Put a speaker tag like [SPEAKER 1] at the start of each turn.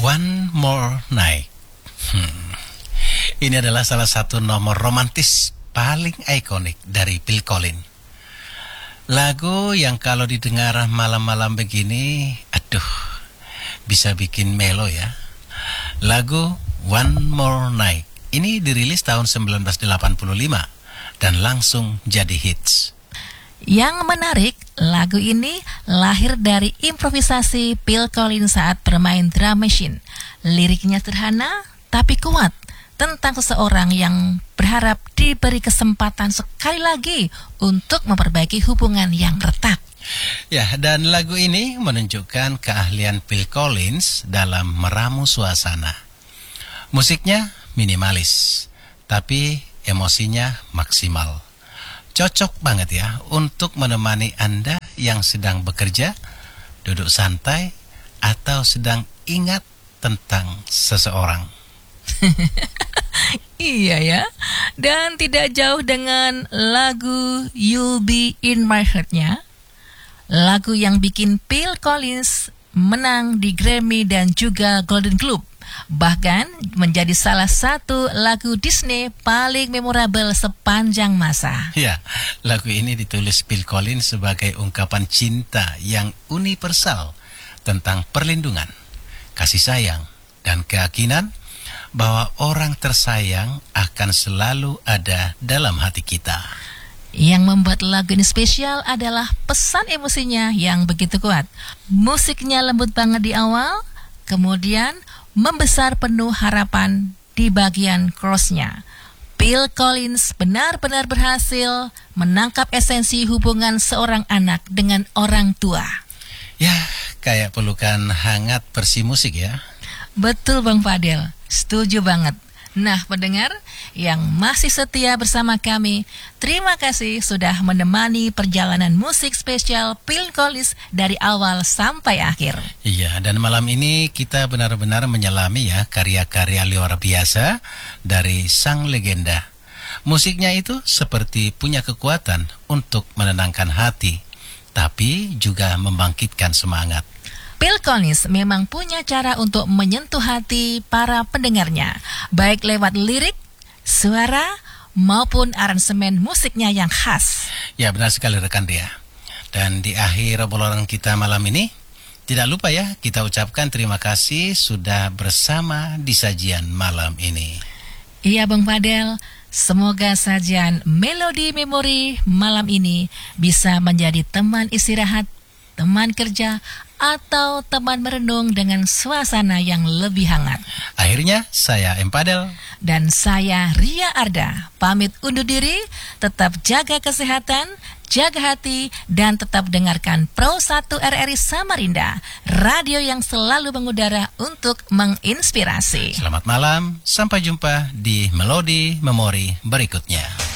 [SPEAKER 1] One More Night. Ini adalah salah satu nomor romantis paling ikonik dari Phil Collins. Lagu yang kalau didengar malam-malam begini, bisa bikin melo ya. Lagu One More Night ini dirilis tahun 1985 dan langsung jadi hits.
[SPEAKER 2] Yang menarik, lagu ini lahir dari improvisasi Phil Collins saat bermain drum machine. Liriknya sederhana tapi kuat tentang seseorang yang berharap diberi kesempatan sekali lagi untuk memperbaiki hubungan yang retak.
[SPEAKER 1] Ya, dan lagu ini menunjukkan keahlian Phil Collins dalam meramu suasana. Musiknya minimalis, tapi emosinya maksimal. Cocok banget ya untuk menemani Anda yang sedang bekerja, duduk santai, atau sedang ingat tentang seseorang.
[SPEAKER 2] Iya ya, dan tidak jauh dengan lagu You'll Be In My Heart-nya, lagu yang bikin Phil Collins menang di Grammy dan juga Golden Globe. Bahkan menjadi salah satu lagu Disney paling memorable sepanjang masa.
[SPEAKER 1] Ya, lagu ini ditulis Phil Collins sebagai ungkapan cinta yang universal tentang perlindungan, kasih sayang, dan keyakinan bahwa orang tersayang akan selalu ada dalam hati kita.
[SPEAKER 2] Yang membuat lagu ini spesial adalah pesan emosinya yang begitu kuat. Musiknya lembut banget di awal, kemudian membesar penuh harapan di bagian chorus-nya. Phil Collins benar-benar berhasil menangkap esensi hubungan seorang anak dengan orang tua.
[SPEAKER 1] Ya, kayak pelukan hangat versi musik ya.
[SPEAKER 2] Betul Bang Fadel, setuju banget. Nah, pendengar yang masih setia bersama kami, terima kasih sudah menemani perjalanan musik spesial Phil Collins dari awal sampai akhir.
[SPEAKER 1] Iya, dan malam ini kita benar-benar menyelami ya karya-karya luar biasa dari sang legenda. Musiknya itu seperti punya kekuatan untuk menenangkan hati, tapi juga membangkitkan semangat.
[SPEAKER 2] Phil Collins memang punya cara untuk menyentuh hati para pendengarnya, baik lewat lirik, suara, maupun aransemen musiknya yang khas.
[SPEAKER 1] Ya, benar sekali rekan dia. Dan di akhir obrolan kita malam ini, tidak lupa ya kita ucapkan terima kasih sudah bersama di sajian malam ini.
[SPEAKER 2] Iya Bang Fadel, semoga sajian Melodi Memori malam ini bisa menjadi teman istirahat, teman kerja, atau teman merenung dengan suasana yang lebih hangat.
[SPEAKER 1] Akhirnya, saya Empadel.
[SPEAKER 2] Dan saya Ria Arda, pamit undur diri, tetap jaga kesehatan, jaga hati, dan tetap dengarkan Pro 1 RRI Samarinda, radio yang selalu mengudara untuk menginspirasi.
[SPEAKER 1] Selamat malam, sampai jumpa di Melodi Memori berikutnya.